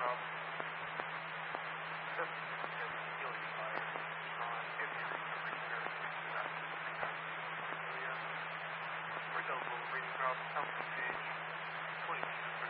problem. Just because he'll expire on if you're pretty sure that's we're double reading problem, help page 22.